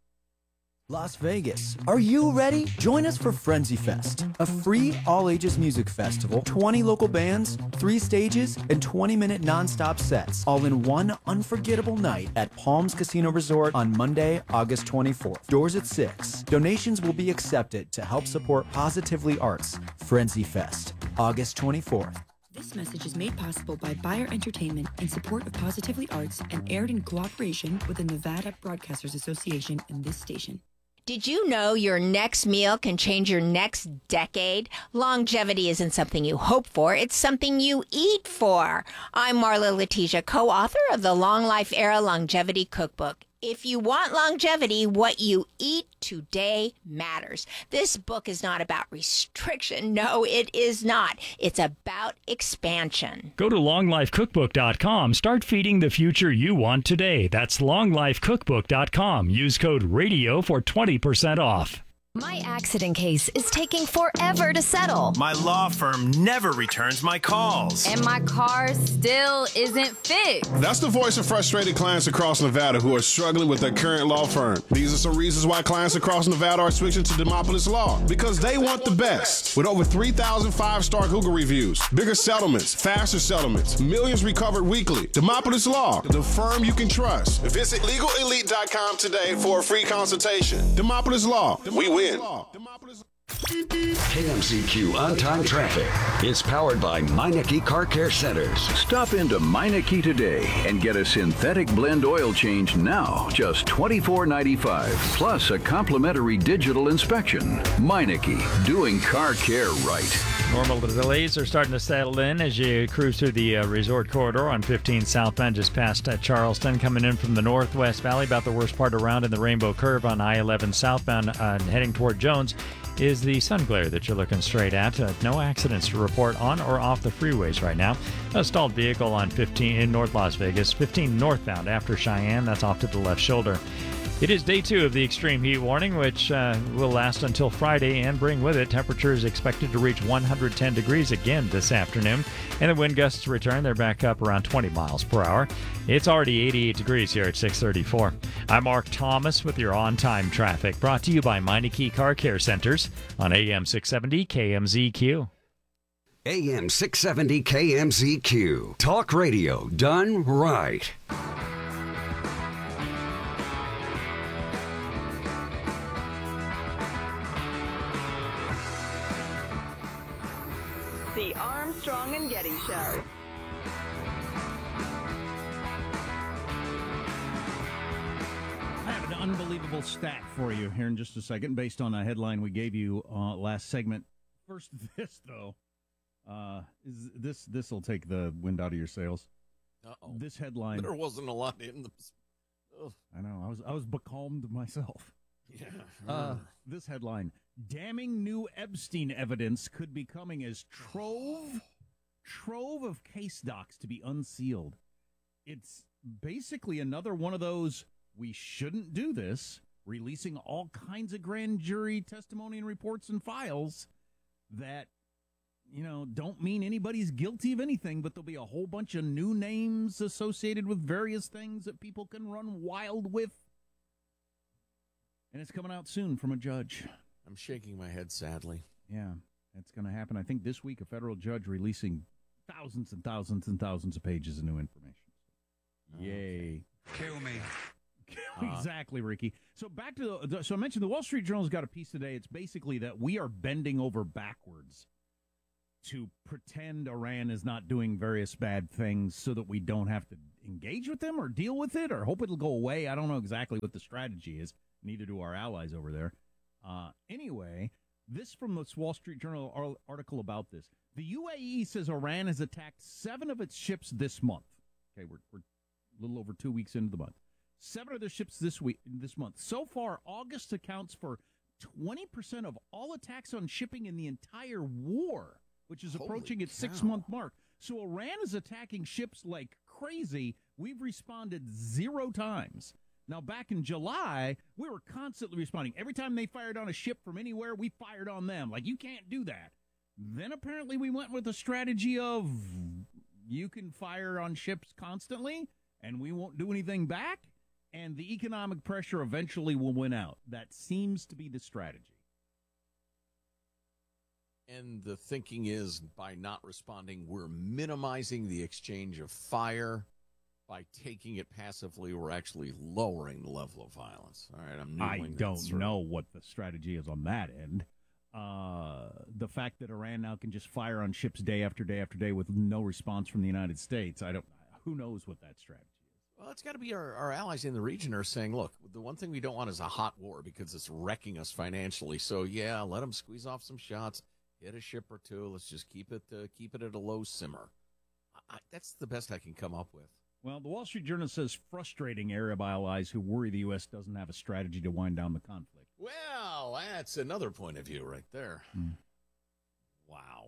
Las Vegas. Are you ready? Join us for Frenzy Fest, a free all-ages music festival, twenty local bands, three stages, and twenty-minute non-stop sets, all in one unforgettable night at Palms Casino Resort on Monday, August twenty-fourth. Doors at six. Donations will be accepted to help support Positively Arts. Frenzy Fest, August twenty-fourth. This message is made possible by Bayer Entertainment in support of Positively Arts and aired in cooperation with the Nevada Broadcasters Association and this station. Did you know your next meal can change your next decade? Longevity isn't something you hope for, it's something you eat for. I'm Marla Letitia, co-author of the Long Life Era Longevity Cookbook. If you want longevity, what you eat today matters. This book is not about restriction. No, it is not. It's about expansion. Go to long life cookbook dot com. Start feeding the future you want today. That's long life cookbook dot com. Use code RADIO for twenty percent off. My accident case is taking forever to settle. My law firm never returns my calls. And my car still isn't fixed. That's the voice of frustrated clients across Nevada who are struggling with their current law firm. These are some reasons why clients across Nevada are switching to Demopolis Law. Because they want the best. With over three thousand five-star Google reviews, bigger settlements, faster settlements, millions recovered weekly. Demopolis Law, the firm you can trust. Visit legal elite dot com today for a free consultation. Demopolis Law, we win. K M Z Q On-Time Traffic is powered by Meineke Car Care Centers. Stop into Meineke today and get a synthetic blend oil change now, just twenty-four ninety-five, plus a complimentary digital inspection. Meineke, doing car care right. Normal delays are starting to settle in as you cruise through the uh, resort corridor on fifteen southbound just past uh, Charleston, coming in from the Northwest Valley. About the worst part around in the Rainbow Curve on I eleven southbound uh, heading toward Jones is the sun glare that you're looking straight at. Uh, no accidents to report on or off the freeways right now. A stalled vehicle on fifteen in North Las Vegas, fifteen northbound after Cheyenne. That's off to the left shoulder. It is day two of the extreme heat warning, which uh, will last until Friday and bring with it temperatures expected to reach one hundred ten degrees again this afternoon. And the wind gusts return. They're back up around twenty miles per hour. It's already eighty-eight degrees here at six thirty-four. I'm Mark Thomas with your on-time traffic, brought to you by Meineke Car Care Centers on A M six seventy K M Z Q. A M six seventy K M Z Q. Talk radio done right. The Armstrong and Getty Show. I have an unbelievable stat for you here in just a second, based on a headline we gave you uh, last segment. First, this though, uh, is this this will take the wind out of your sails. Uh-oh. This headline. There wasn't a lot in the. Ugh. I know. I was I was becalmed myself. Yeah. Uh, this headline: damning new Epstein evidence could be coming as trove trove of case docs to be unsealed. It's basically another one of those we shouldn't do this, releasing all kinds of grand jury testimony and reports and files that, you know, don't mean anybody's guilty of anything, but there'll be a whole bunch of new names associated with various things that people can run wild with. And it's coming out soon from a judge. I'm shaking my head sadly. Yeah, it's going to happen. I think this week a federal judge releasing thousands and thousands and thousands of pages of new information. Oh, Yay. Okay. Kill me. Exactly, Ricky. So back to the, so I mentioned the Wall Street Journal's got a piece today. It's basically that we are bending over backwards to pretend Iran is not doing various bad things so that we don't have to engage with them or deal with it or hope it'll go away. I don't know exactly what the strategy is. Neither do our allies over there. Uh, anyway, this from this Wall Street Journal article about this. The U A E says Iran has attacked seven of its ships this month. Okay, we're, we're a little over two weeks into the month. Seven of their ships this week, this month. So far, August accounts for twenty percent of all attacks on shipping in the entire war, which is approaching its six-month mark. So Iran is attacking ships like crazy. We've responded zero times. Now, back in July, we were constantly responding. Every time they fired on a ship from anywhere, we fired on them. Like, you can't do that. Then apparently we went with a strategy of you can fire on ships constantly, and we won't do anything back, and the economic pressure eventually will win out. That seems to be the strategy. And the thinking is, by not responding, we're minimizing the exchange of fire. By taking it passively, we're actually lowering the level of violence. All right, I'm I don't know what the strategy is on that end. Uh, the fact that Iran now can just fire on ships day after day after day with no response from the United States, I don't. Who knows what that strategy is? Well, it's got to be our, our allies in the region are saying, look, the one thing we don't want is a hot war because it's wrecking us financially. So, yeah, let them squeeze off some shots, hit a ship or two. Let's just keep it uh, keep it at a low simmer. I, that's the best I can come up with. Well, the Wall Street Journal says frustrating Arab allies who worry the U S doesn't have a strategy to wind down the conflict. Well, that's another point of view right there. Hmm. Wow.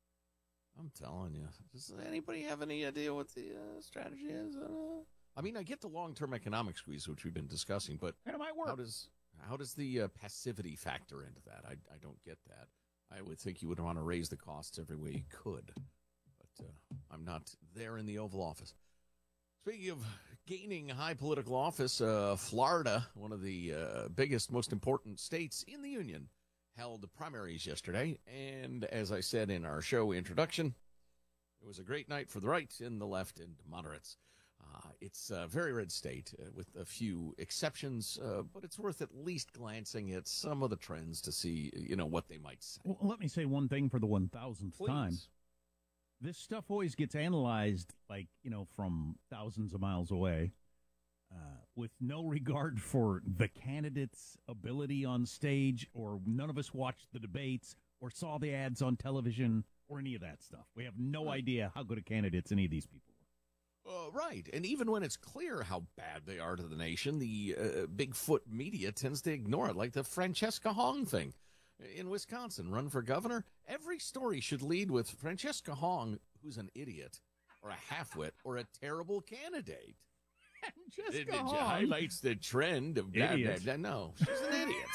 I'm telling you. Does anybody have any idea what the uh, strategy is? Uh, I mean, I get the long-term economic squeeze, which we've been discussing, but and it might work. how does how does the uh, passivity factor into that? I, I don't get that. I would think you would want to raise the costs every way you could, but uh, I'm not there in the Oval Office. Speaking of gaining high political office, uh, Florida, one of the uh, biggest, most important states in the union, held primaries yesterday. And as I said in our show introduction, it was a great night for the right and the left and moderates. Uh, it's a very red state uh, with a few exceptions, uh, but it's worth at least glancing at some of the trends to see, you know, what they might say. Well, let me say one thing for the one thousandth time. This stuff always gets analyzed, like, you know, from thousands of miles away, uh, with no regard for the candidate's ability on stage, or none of us watched the debates or saw the ads on television or any of that stuff. We have no Right. idea how good of candidates any of these people were. Uh, right. And even when it's clear how bad they are to the nation, the uh, Bigfoot media tends to ignore it, like the Francesca Hong thing in Wisconsin. Run for governor. Every story should lead with Francesca Hong, who's an idiot or a halfwit or a terrible candidate. Francesca It, it Hong. highlights the trend of blah, blah, Idiot. blah. No, she's an idiot.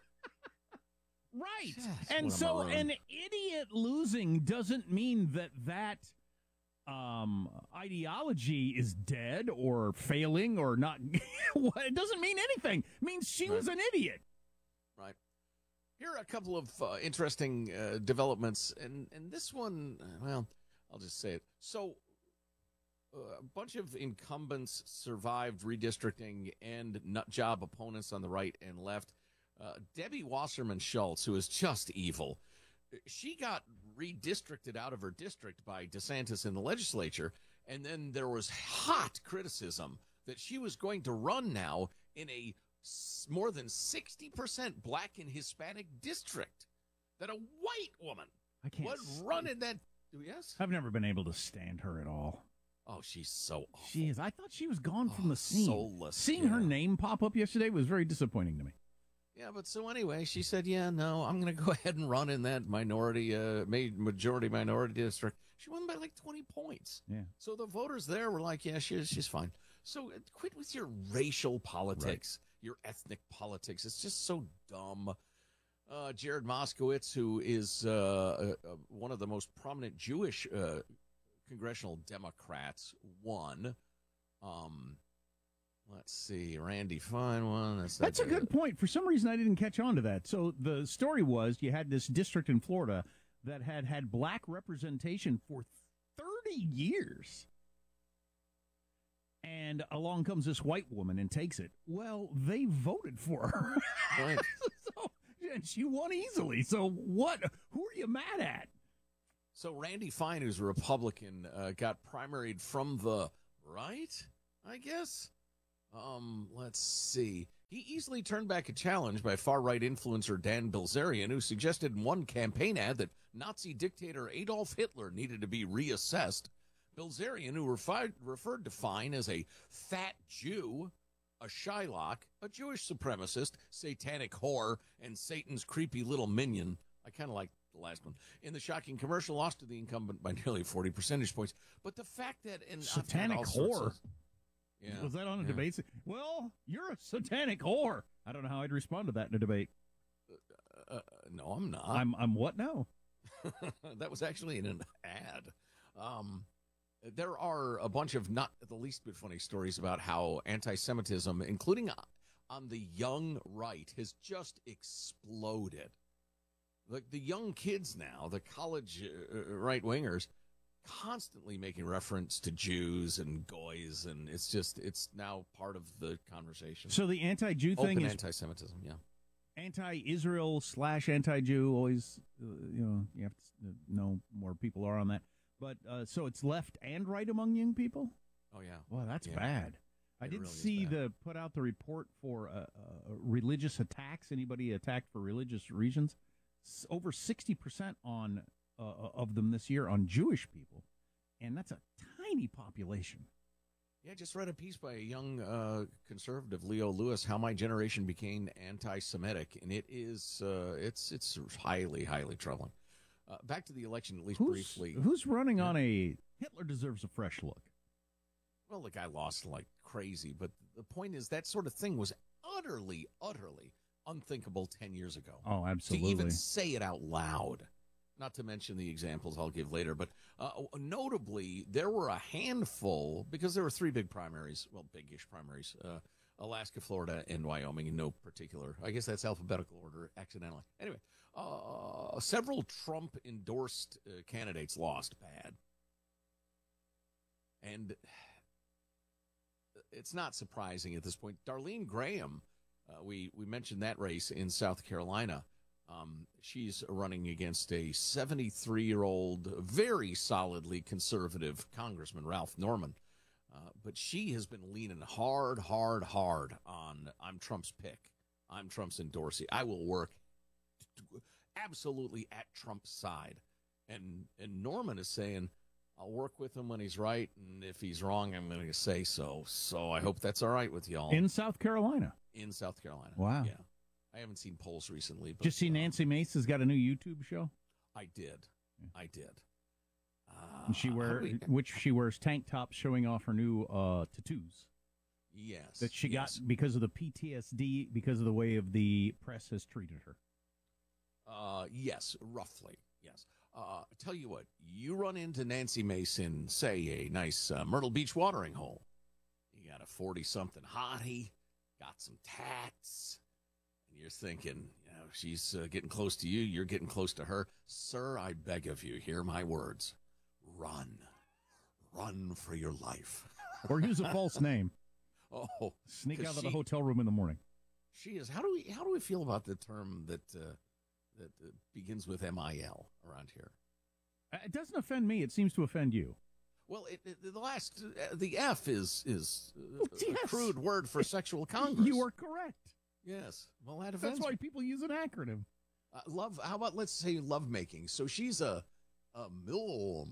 Right. Yes, And what a so maroon. an idiot losing doesn't mean that that um, ideology is dead or failing or not. It doesn't mean anything. It means she was an idiot. Right. Here are a couple of uh, interesting uh, developments, and, and this one, uh, well, I'll just say it. So, uh, a bunch of incumbents survived redistricting and nut job opponents on the right and left. Uh, Debbie Wasserman Schultz, who is just evil, she got redistricted out of her district by DeSantis in the legislature, and then there was hot criticism that she was going to run now in a s- more than sixty percent black and Hispanic district, that a white woman I can't would stand- run in that. Yes? I've never been able to stand her at all. Oh, she's so awful. She is. I thought she was gone from the scene. soulless, Seeing yeah. her name pop up yesterday was very disappointing to me. Yeah, but so anyway, she said, yeah, no, I'm going to go ahead and run in that minority, uh, made majority minority district. She won by like twenty points. Yeah. So the voters there were like, yeah, she's, she's fine. So uh, quit with your racial politics, your ethnic politics. It's just so dumb. Uh, Jared Moskowitz, who is uh, uh, one of the most prominent Jewish uh, congressional Democrats, won. Um, let's see, Randy Fine won. That's, That's a good point. For some reason, I didn't catch on to that. So the story was you had this district in Florida that had had black representation for thirty years. And along comes this white woman and takes it. Well, they voted for her. Right. so, and she won easily. So what? Who are you mad at? So Randy Fine, who's a Republican, uh, got primaried from the right, I guess. Um, let's see. He easily turned back a challenge by far-right influencer Dan Bilzerian, who suggested in one campaign ad that Nazi dictator Adolf Hitler needed to be reassessed. Bilzerian, who refi- referred to Fine as a fat Jew, a Shylock, a Jewish supremacist, satanic whore, and Satan's creepy little minion. I kind of like the last one. In the shocking commercial, lost to the incumbent by nearly forty percentage points. But the fact that... in satanic whore? Of, yeah, was that on a yeah. debate? Well, you're a satanic whore. I don't know how I'd respond to that in a debate. Uh, uh, no, I'm not. I'm I'm what now? That was actually in an ad. Um, there are a bunch of not the least bit funny stories about how anti-Semitism, including on the young right, has just exploded. Like the young kids now, the college uh, right-wingers, constantly making reference to Jews and goys, and it's just, it's now part of the conversation. So the anti-Jew thing Open is anti-Semitism, yeah. Anti-Israel slash anti-Jew, always, uh, you know, you have to know more people are on that. But, uh, so it's left and right among young people? Oh, yeah. Well, that's yeah. bad. I it did really see the put out the report for uh, uh, religious attacks, anybody attacked for religious reasons. S- over sixty percent on uh, of them this year on Jewish people, and that's a tiny population. Yeah, I just read a piece by a young uh, conservative, Leo Lewis, how my generation became anti-Semitic, and it is uh, it's it's highly, highly troubling. Uh, back to the election, at least who's, briefly. Who's running on a Hitler deserves a fresh look? Well, the guy lost like crazy, but the point is that sort of thing was utterly, utterly unthinkable ten years ago. Oh, absolutely. To even say it out loud. Not to mention the examples I'll give later, but uh, notably, there were a handful, because there were three big primaries, well, big-ish primaries, uh, Alaska, Florida, and Wyoming in no particular. I guess that's alphabetical order, accidentally. Anyway, uh, several Trump-endorsed uh, candidates lost bad. And it's not surprising at this point. Darlene Graham, uh, we, we mentioned that race in South Carolina. Um, she's running against a seventy-three-year-old, very solidly conservative Congressman, Ralph Norman. Uh, but she has been leaning hard, hard, hard on, I'm Trump's pick. I'm Trump's endorsee. I will work absolutely at Trump's side. And and Norman is saying, I'll work with him when he's right, and if he's wrong, I'm going to say so. So I hope that's all right with y'all. In South Carolina? In South Carolina. Wow. Yeah. I haven't seen polls recently. But, did you see Nancy Mace has got a new YouTube show? I did. I did. Uh, and she wear we, which she wears tank tops showing off her new uh, tattoos. Yes. That she yes. got because of the P T S D, because of the way of the press has treated her. Uh, yes, roughly. Yes. Uh, tell you what, you run into Nancy Mace in, say, a nice uh, Myrtle Beach watering hole. You got a forty-something hottie, got some tats. You're thinking, you know, she's uh, getting close to you. You're getting close to her. Sir, I beg of you, hear my words. Run. Run for your life. Or use a false name. Oh. Sneak out of she, the hotel room in the morning. She is. How do we How do we feel about the term that uh, that uh, begins with M I L around here? Uh, it doesn't offend me. It seems to offend you. Well, it, it, the last, uh, the F is, is uh, yes. a crude word for sexual congress. You are correct. Yes. Well, that offends That's why me. people use an acronym. Uh, love. How about let's say lovemaking? So she's a a milm.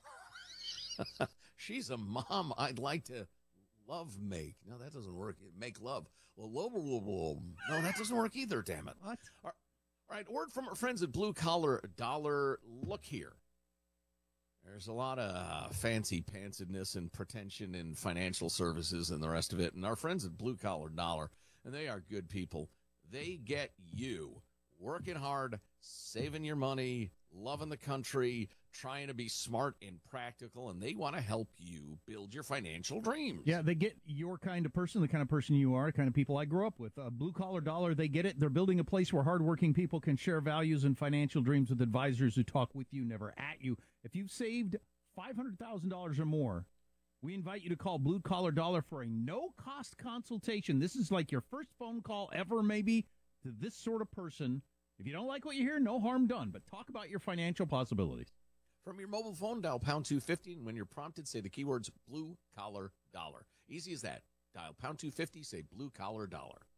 She's a mom. I'd like to love make. No, that doesn't work. Make love. Well, love. No, that doesn't work either. Damn it. What? All right. Word from our friends at Blue Collar Dollar. Look here. There's a lot of uh, fancy pantsedness and pretension in financial services and the rest of it. And our friends at Blue Collar Dollar, and they are good people. They get you working hard, saving your money, loving the country, trying to be smart and practical, and they want to help you build your financial dreams. Yeah, they get your kind of person, the kind of person you are, the kind of people I grew up with. Uh, Blue Collar Dollar, they get it. They're building a place where hardworking people can share values and financial dreams with advisors who talk with you, never at you. If you've saved five hundred thousand dollars or more, we invite you to call Blue Collar Dollar for a no-cost consultation. This is like your first phone call ever, maybe, to this sort of person. If you don't like what you hear, no harm done, but talk about your financial possibilities. From your mobile phone, dial pound two fifty, and when you're prompted, say the keywords blue collar dollar. Easy as that. Dial pound two fifty, say blue collar dollar.